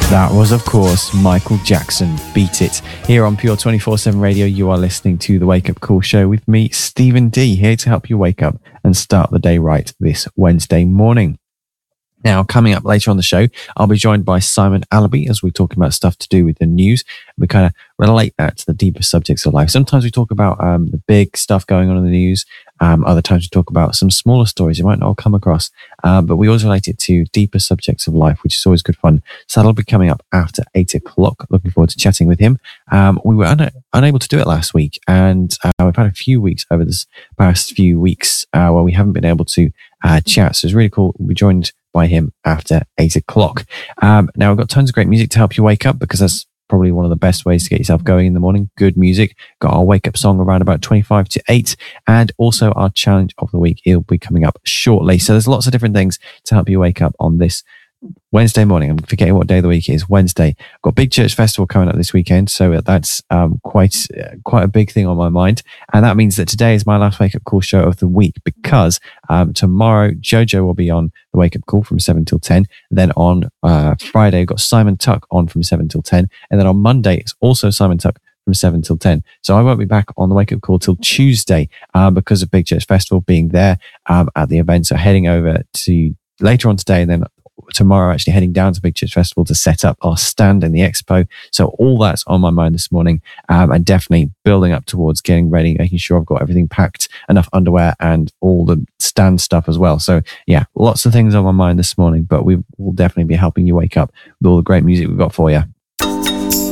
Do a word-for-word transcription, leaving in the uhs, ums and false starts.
That was, of course, Michael Jackson, Beat It. Here on Pure twenty-four seven Radio, you are listening to The Wake Up Call Show with me, Stephen D, here to help you wake up and start the day right this Wednesday morning. Now, coming up later on the show, I'll be joined by Simon Allaby as we're talking about stuff to do with the news. We kind of relate that to the deeper subjects of life. Sometimes we talk about um, the big stuff going on in the news. Um, other times we talk about some smaller stories you might not come across. Uh, but we always relate it to deeper subjects of life, which is always good fun. So that'll be coming up after eight o'clock. Looking forward to chatting with him. Um, we were un- unable to do it last week. And uh, we've had a few weeks over this past few weeks uh, where we haven't been able to uh, chat. So it's really cool. We'll be joined by him after eight o'clock. Um, now, I've got tons of great music to help you wake up because that's probably one of the best ways to get yourself going in the morning. Good music. Got our wake up song around about twenty-five to eight, and also our challenge of the week. It'll be coming up shortly. So there's lots of different things to help you wake up on this Wednesday morning. I'm forgetting what day of the week it is. Wednesday. Got Big Church Festival coming up this weekend, so that's um, quite uh, quite a big thing on my mind. And that means that today is my last Wake Up Call show of the week because um, tomorrow Jojo will be on the Wake Up Call from seven till ten. Then on uh, Friday, we've got Simon Tuck on from seven till ten. And then on Monday, it's also Simon Tuck from seven till ten. So I won't be back on the Wake Up Call till Tuesday uh, because of Big Church Festival being there um, at the event. So heading over to later on today and then tomorrow actually heading down to Big Church Festival to set up our stand in the expo. So all that's on my mind this morning um, and definitely building up towards getting ready, making sure I've got everything packed, enough underwear and all the stand stuff as well. So yeah, lots of things on my mind this morning, but we will definitely be helping you wake up with all the great music we've got for you.